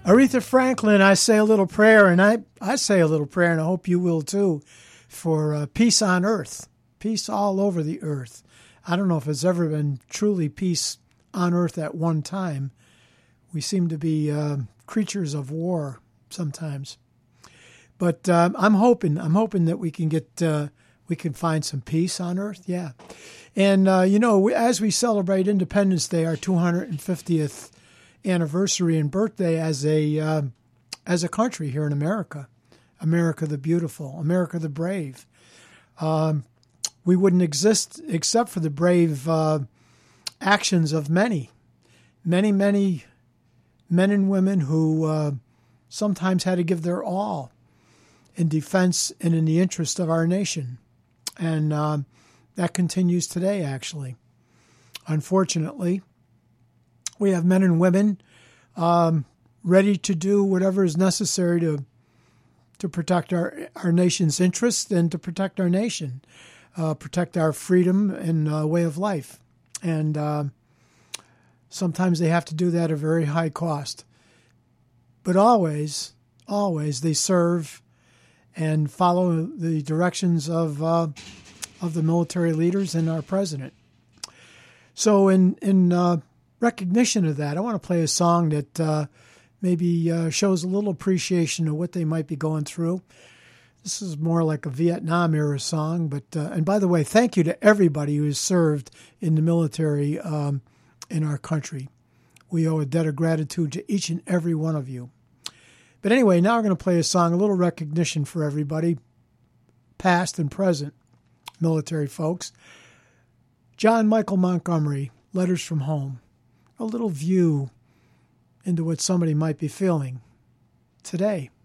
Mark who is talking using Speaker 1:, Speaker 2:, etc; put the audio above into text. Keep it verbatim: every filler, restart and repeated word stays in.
Speaker 1: Aretha Franklin, I say a little prayer, and I, I say a little prayer, and I hope you will too, for uh, peace on earth, peace all over the earth. I don't know if it's ever been truly peace on earth at one time. We seem to be uh, creatures of war sometimes. But um, I'm hoping, I'm hoping that we can get, uh, we can find some peace on earth, yeah. And, uh, you know, as we celebrate Independence Day, our two hundred fiftieth anniversary and birthday as a uh, as a country here in America, America the beautiful, America the brave. Um, we wouldn't exist except for the brave uh, actions of many, many, many men and women who uh, sometimes had to give their all in defense and in the interest of our nation. And uh, that continues today, actually. Unfortunately, we have men and women um, ready to do whatever is necessary to to protect our, our nation's interests and to protect our nation, uh, protect our freedom and uh, way of life. And uh, sometimes they have to do that at a very high cost. But always, always they serve and follow the directions of uh, of the military leaders and our president. So in in uh, recognition of that, I want to play a song that uh, maybe uh, shows a little appreciation of what they might be going through. This is more like a Vietnam era song, but uh, and by the way, thank you to everybody who has served in the military um, in our country. We owe a debt of gratitude to each and every one of you. But anyway, now we're going to play a song, a little recognition for everybody, past and present military folks. John Michael Montgomery, Letters from Home. A little view into what somebody might be feeling today.